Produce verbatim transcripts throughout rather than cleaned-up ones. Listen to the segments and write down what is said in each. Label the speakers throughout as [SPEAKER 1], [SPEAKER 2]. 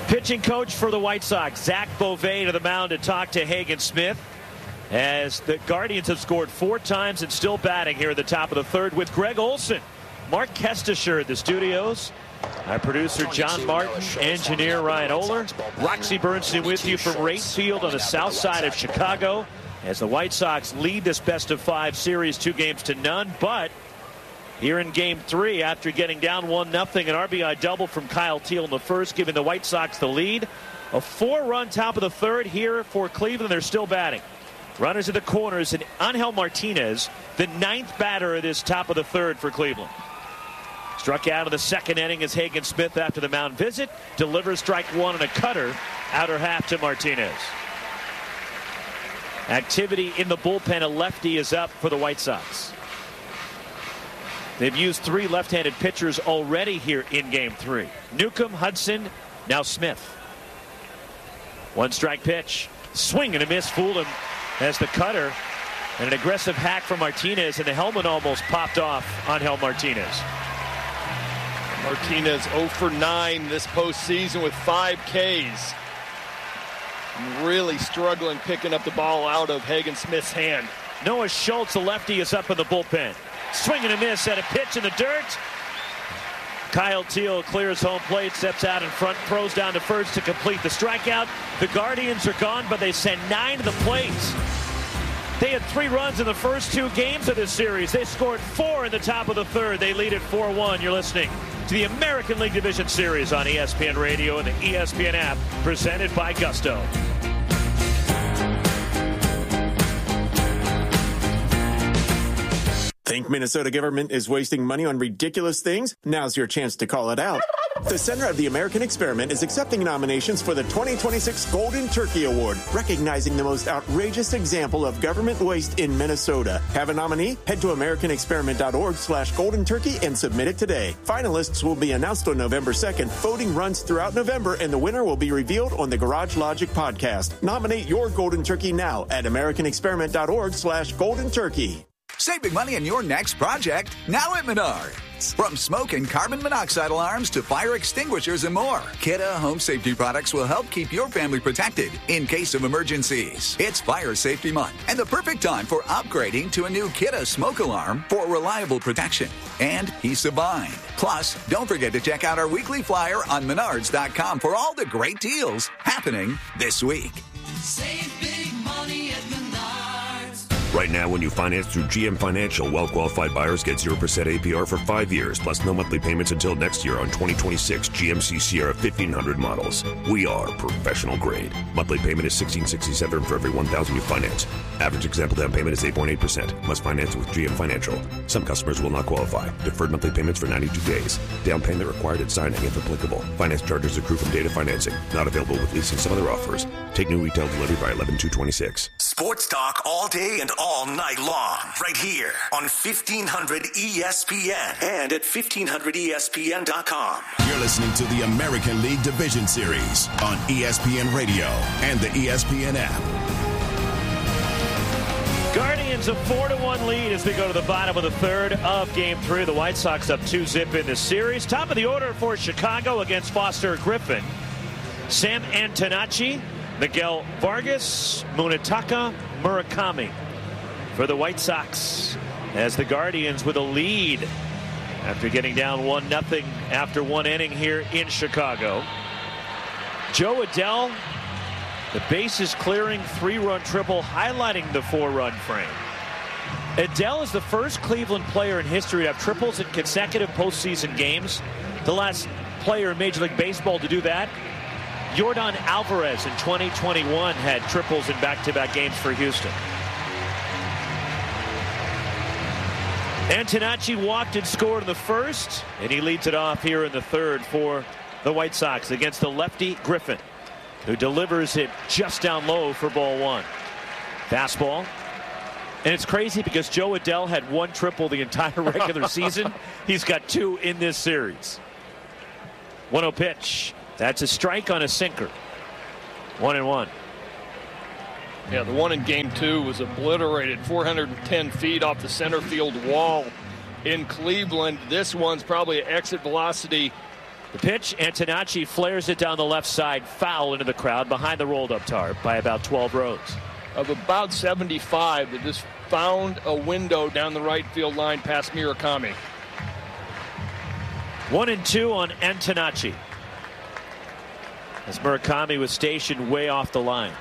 [SPEAKER 1] Pitching coach for the White Sox, Zach Bovee, to the mound to talk to Hagen Smith, as the Guardians have scored four times and still batting here at the top of the third with Greg Olson. Mark Kestisher at the studios. Our producer John Martin, engineer Ryan Oler, Roxy Bernstein with you from Rate Field on the south side of Chicago, as the White Sox lead this best of five series two games to none. But here in game three, after getting down one nothing, an R B I double from Kyle Teel in the first, giving the White Sox the lead. A four-run top of the third here for Cleveland. They're still batting. Runners at the corners, and Angel Martinez, the ninth batter of this top of the third for Cleveland. Struck out in the second inning as Hagen Smith, after the mound visit, delivers strike one and a cutter, outer half to Martinez. Activity in the bullpen. A lefty is up for the White Sox. They've used three left-handed pitchers already here in game three. Newcomb, Hudson, now Smith. One strike pitch. Swing and a miss, fooled him as the cutter. And an aggressive hack from Martinez, and the helmet almost popped off on Angel Martinez.
[SPEAKER 2] Martinez oh for nine this postseason with five Ks. Really struggling picking up the ball out of Hagen Smith's hand.
[SPEAKER 1] Noah Schultz, the lefty, is up in the bullpen. Swing and a miss at a pitch in the dirt. Kyle Teel clears home plate, steps out in front, throws down to first to complete the strikeout. The Guardians are gone, but they send nine to the plate. They had three runs in the first two games of this series. They scored four in the top of the third. They lead at four one. You're listening to the American League Division Series on E S P N Radio and the E S P N app, presented by Gusto.
[SPEAKER 3] Think Minnesota government is wasting money on ridiculous things? Now's your chance to call it out. The Center of the American Experiment is accepting nominations for the twenty twenty-six Golden Turkey Award, recognizing the most outrageous example of government waste in Minnesota. Have a nominee? Head to americanexperiment.org slash golden turkey and submit it today. Finalists will be announced on November second. Voting runs throughout November, and the winner will be revealed on the Garage Logic podcast. Nominate your golden turkey now at americanexperiment.org slash golden turkey.
[SPEAKER 4] Save big money on your next project, now at Menards. From smoke and carbon monoxide alarms to fire extinguishers and more, Kidde Home Safety products will help keep your family protected in case of emergencies. It's Fire Safety Month and the perfect time for upgrading to a new Kidde smoke alarm for reliable protection and peace of mind. Plus, don't forget to check out our weekly flyer on menards dot com for all the great deals happening this week.
[SPEAKER 5] Save big money at Menards.
[SPEAKER 6] Right now, when you finance through G M Financial, well-qualified buyers get zero percent A P R for five years, plus no monthly payments until next year on twenty twenty-six G M C Sierra fifteen hundred models. We are professional grade. Monthly payment is sixteen sixty-seven for every one thousand you finance. Average example down payment is eight point eight percent. Must finance with G M Financial. Some customers will not qualify. Deferred monthly payments for ninety-two days. Down payment required at signing if applicable. Finance charges accrue from data financing. Not available with leasing some other offers. Take new retail delivery by eleven two twenty-six.
[SPEAKER 7] Sports talk all day and all night long, right here on fifteen hundred E S P N and at fifteen hundred E S P N dot com.
[SPEAKER 8] You're listening to the American League Division Series on E S P N Radio and the E S P N app.
[SPEAKER 1] Guardians a four to one lead as we go to the bottom of the third of game three. The White Sox up two zip in this series. Top of the order for Chicago against Foster Griffin. Sam Antonacci, Miguel Vargas, Munetaka Murakami for the White Sox, as the Guardians with a lead after getting down one nothing after one inning here in Chicago. Joe Adell, the bases clearing three-run triple, highlighting the four-run frame. Adell is the first Cleveland player in history to have triples in consecutive postseason games. The last player in Major League Baseball to do that, Yordan Alvarez, in twenty twenty-one, had triples in back-to-back games for Houston. Antonacci walked and scored in the first, and he leads it off here in the third for the White Sox against the lefty Griffin, who delivers it just down low for ball one. Fastball. And it's crazy because Joe Adell had one triple the entire regular season. He's got two in this series. one oh pitch. That's a strike on a sinker. One and one.
[SPEAKER 2] Yeah, the one in game two was obliterated four hundred ten feet off the center field wall in Cleveland. This one's probably at exit velocity
[SPEAKER 1] The pitch, Antonacci flares it down the left side, foul into the crowd behind the rolled-up tarp by about twelve rows.
[SPEAKER 2] Of about seventy-five that just found a window down the right field line past Murakami.
[SPEAKER 1] One and two on Antonacci, as Murakami was stationed way off the line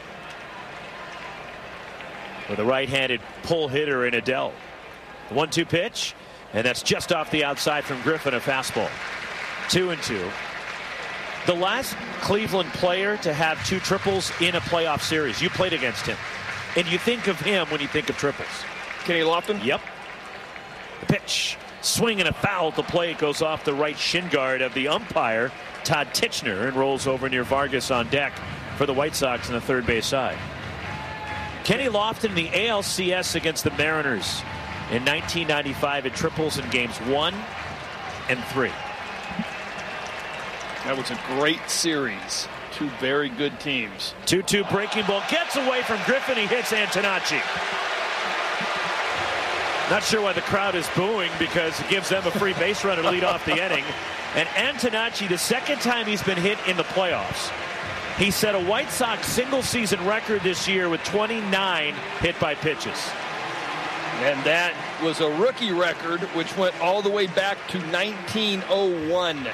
[SPEAKER 1] with a right-handed pull hitter in Adell. The one two pitch, and that's just off the outside from Griffin, a fastball. Two and two. The last Cleveland player to have two triples in a playoff series. You played against him, and you think of him when you think of triples.
[SPEAKER 2] Kenny Lofton?
[SPEAKER 1] Yep. The pitch, swing and a foul at the plate, goes off the right shin guard of the umpire, Todd Titchener, and rolls over near Vargas on deck for the White Sox on the third base side. Kenny Lofton in the A L C S against the Mariners in nineteen ninety-five at triples in games one and three.
[SPEAKER 2] That was a great series. Two very good teams.
[SPEAKER 1] two two breaking ball. Gets away from Griffin. He hits Antonacci. Not sure why the crowd is booing, because it gives them a free base runner to lead off the inning. And Antonacci, the second time he's been hit in the playoffs. He set a White Sox single-season record this year with twenty-nine hit by pitches.
[SPEAKER 2] And that was a rookie record, which went all the way back to nineteen oh one.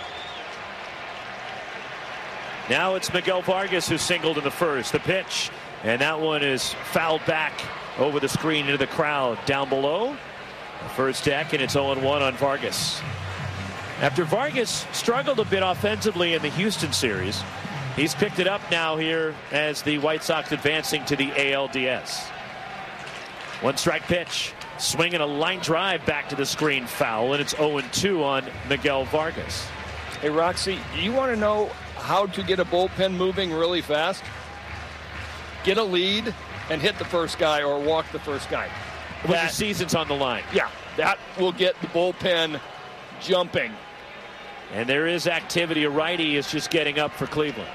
[SPEAKER 1] Now it's Miguel Vargas who singled in the first. The pitch, and that one is fouled back over the screen into the crowd down below the first deck, and it's oh and one on Vargas. After Vargas struggled a bit offensively in the Houston series, he's picked it up now here as the White Sox advancing to the A L D S. One strike pitch, swinging a line drive back to the screen, foul, and it's oh and two on Miguel Vargas.
[SPEAKER 2] Hey, Roxy, do you want to know how to get a bullpen moving really fast? Get a lead and hit the first guy or walk the first guy.
[SPEAKER 1] When
[SPEAKER 2] That-
[SPEAKER 1] the season's on the line.
[SPEAKER 2] Yeah, that will get the bullpen jumping.
[SPEAKER 1] And there is activity. A righty is just getting up for Cleveland.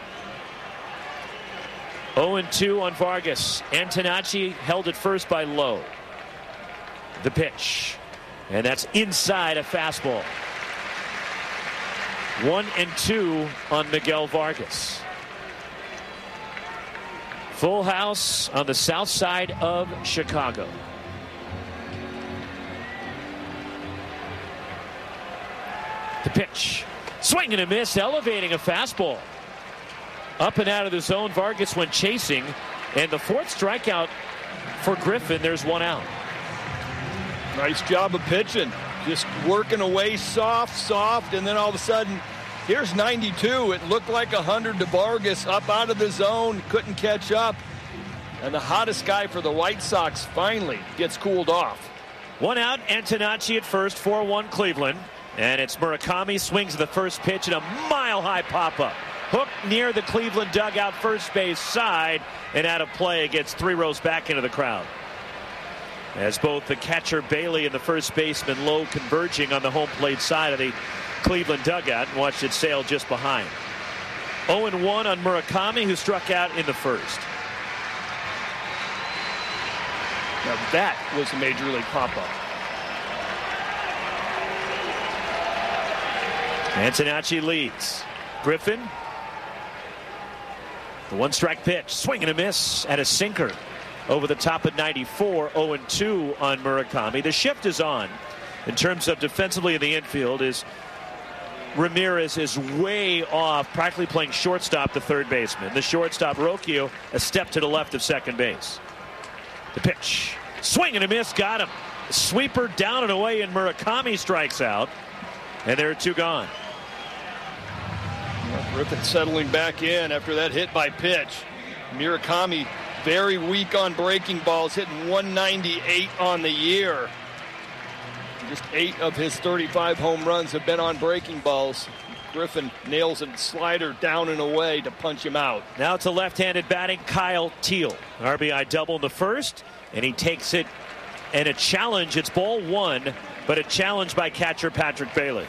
[SPEAKER 1] oh and two on Vargas. Antonacci held at first by Lowe. The pitch, and that's inside a fastball. One and two on Miguel Vargas. Full house on the south side of Chicago. The pitch, swing and a miss, elevating a fastball. Up and out of the zone, Vargas went chasing, and the fourth strikeout for Griffin. There's one out.
[SPEAKER 2] Nice job of pitching. Just working away soft, soft, and then all of a sudden, here's ninety-two. It looked like one hundred to Vargas, up out of the zone, couldn't catch up. And the hottest guy for the White Sox finally gets cooled off.
[SPEAKER 1] One out, Antonacci at first, four one Cleveland. And it's Murakami, swings the first pitch and a mile-high pop-up. Hook near the Cleveland dugout, first base side, and out of play. Gets three rows back into the crowd. As both the catcher Bailey and the first baseman Lowe converging on the home plate side of the Cleveland dugout, and watched it sail just behind. oh and one on Murakami, who struck out in the first.
[SPEAKER 2] Now that was a major league pop-up.
[SPEAKER 1] Antonacci leads. Griffin. The one strike pitch, swing and a miss at a sinker over the top of ninety-four. oh and two on Murakami. The shift is on in terms of defensively in the infield. Is Ramirez is way off, practically playing shortstop, the third baseman. The shortstop Rocchio a step to the left of second base. The pitch, swing and a miss, got him. Sweeper down and away, and Murakami strikes out, and there are two gone.
[SPEAKER 2] Griffin settling back in after that hit by pitch. Murakami very weak on breaking balls, hitting one ninety-eight on the year. Just eight of his thirty-five home runs have been on breaking balls. Griffin nails a slider down and away to punch him out.
[SPEAKER 1] Now it's a left-handed batting Kyle Teel. R B I double in the first, and he takes it, and a challenge. It's ball one, but a challenge by catcher Patrick Bailey.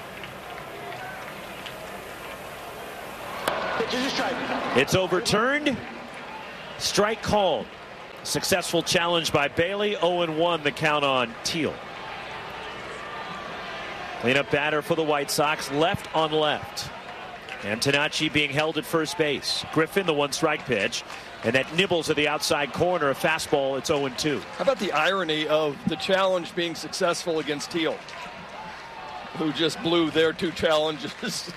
[SPEAKER 1] It's overturned. Strike called. Successful challenge by Bailey. oh and one the count on Teel. Cleanup batter for the White Sox, left on left. Antonacci being held at first base. Griffin, the one-strike pitch. And that nibbles at the outside corner, a fastball, it's oh and two.
[SPEAKER 2] How about the irony of the challenge being successful against Teal, who just blew their two challenges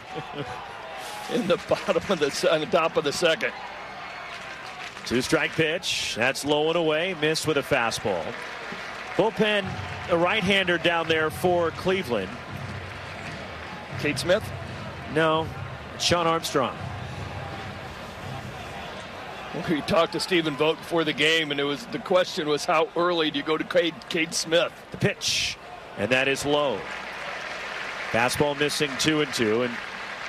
[SPEAKER 2] in the bottom of the, on the top of the second.
[SPEAKER 1] Two-strike pitch. That's low and away. Missed with a fastball. Bullpen, a right-hander down there for Cleveland.
[SPEAKER 2] Cade Smith?
[SPEAKER 1] No, Sean Armstrong.
[SPEAKER 2] We talked to Stephen Vogt before the game, and it was the question was how early do you go to Cade, Cade Smith?
[SPEAKER 1] The pitch, and that is low. Fastball missing two and two, and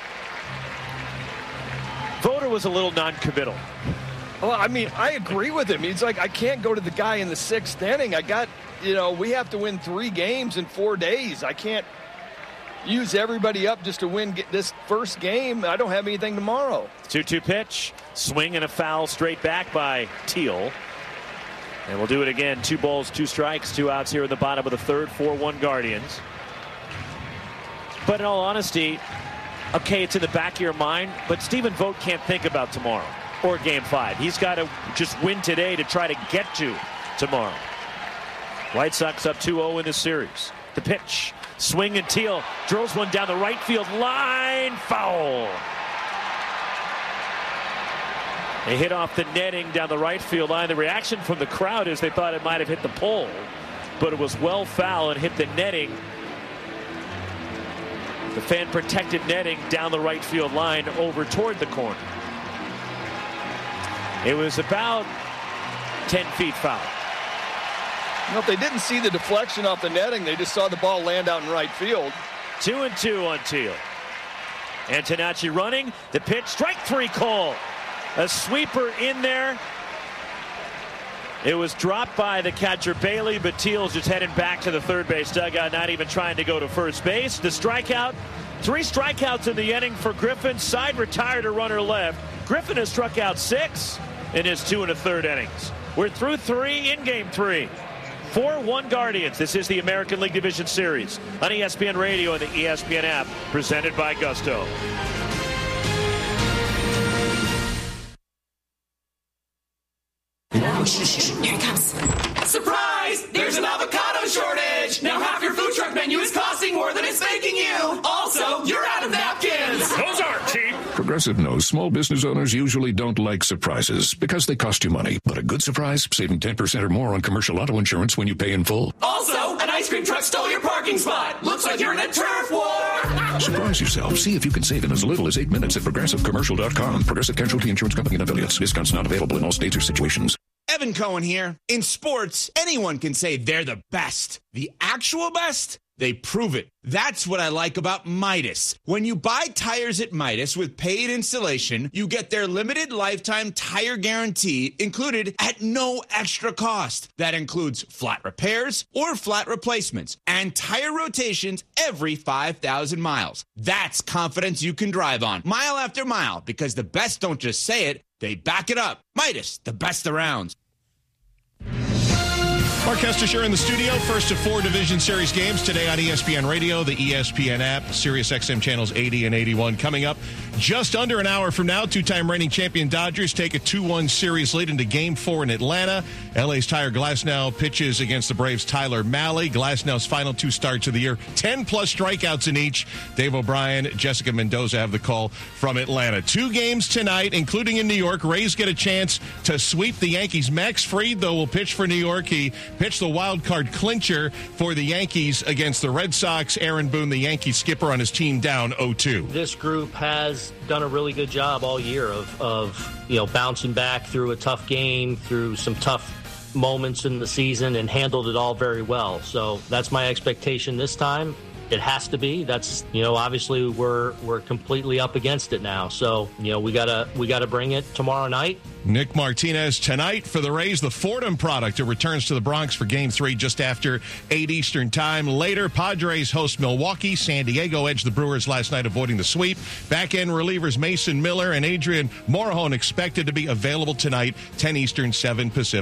[SPEAKER 1] Voter was a little non-committal.
[SPEAKER 2] Well, I mean, I agree with him. He's like, I can't go to the guy in the sixth inning. I got, you know, we have to win three games in four days. I can't use everybody up just to win this first game. I don't have anything tomorrow.
[SPEAKER 1] two two pitch. Swing and a foul straight back by Teal. And we'll do it again. Two balls, two strikes, two outs here in the bottom of the third. four one Guardians. But in all honesty, okay, it's in the back of your mind, but Stephen Vogt can't think about tomorrow or game five. He's got to just win today to try to get to tomorrow. White Sox up two oh in this series. The pitch. Swing and Teal drills one down the right field line. Foul. They hit off the netting down the right field line. The reaction from the crowd is they thought it might have hit the pole, but it was well foul and hit the netting. The fan protected netting down the right field line over toward the corner. It was about ten feet foul.
[SPEAKER 2] You know, if they didn't see the deflection off the netting, they just saw the ball land out in right field.
[SPEAKER 1] Two and two on Teal. Antonacci running. The pitch. Strike three call. A sweeper in there. It was dropped by the catcher Bailey, but Teal's just heading back to the third base dugout, not even trying to go to first base. The strikeout. Three strikeouts in the inning for Griffin. Side retired a runner left. Griffin has struck out six in his two and a third innings. We're through three in game three. four one Guardians. This is the American League Division Series on E S P N Radio and the E S P N app, presented by Gusto.
[SPEAKER 5] Here it comes. Surprise! There's an avocado shortage! Now half your food truck menu is costing more than it's making you! Also, you're out of napkins!
[SPEAKER 1] Those aren't cheap!
[SPEAKER 9] Progressive knows small business owners usually don't like surprises because they cost you money. But a good surprise, saving ten percent or more on commercial auto insurance when you pay in full.
[SPEAKER 5] Also, an ice cream truck stole your parking spot! Looks like you're in a turf war!
[SPEAKER 9] Surprise yourself. See if you can save in as little as eight minutes at progressive commercial dot com. Progressive Casualty Insurance Company and affiliates. Discounts not available in all states or situations.
[SPEAKER 10] Evan Cohen here. In sports, anyone can say they're the best. The actual best? They prove it. That's what I like about Midas. When you buy tires at Midas with paid installation, you get their limited lifetime tire guarantee included at no extra cost. That includes flat repairs or flat replacements and tire rotations every five thousand miles. That's confidence you can drive on mile after mile, because the best don't just say it, they back it up. Midas, the best around.
[SPEAKER 11] Mark Kestisher in the studio. First of four Division Series games today on E S P N Radio, the E S P N app, Sirius X M channels eighty and eighty-one. Coming up just under an hour from now, two-time reigning champion Dodgers take a two one series lead into Game four in Atlanta. L A's Tyler Glasnow pitches against the Braves' Tyler Mahle. Glasnow's final two starts of the year, ten-plus strikeouts in each. Dave O'Brien, Jessica Mendoza have the call from Atlanta. Two games tonight, including in New York. Rays get a chance to sweep the Yankees. Max Fried, though, will pitch for New York. He pitched the wild card clincher for the Yankees against the Red Sox. Aaron Boone, the Yankees skipper, on his team down oh two.
[SPEAKER 12] This group has done a really good job all year of, of you know, bouncing back through a tough game, through some tough moments in the season, and handled it all very well. So that's my expectation this time. It has to be. That's, you know, obviously we're we're completely up against it now. So, you know, we gotta we gotta bring it tomorrow night.
[SPEAKER 11] Nick Martinez tonight for the Rays. The Fordham product who returns to the Bronx for Game three just after eight Eastern time. Later, Padres host Milwaukee. San Diego edged the Brewers last night, avoiding the sweep. Back-end relievers Mason Miller and Adrian Morejon expected to be available tonight, ten Eastern, seven Pacific.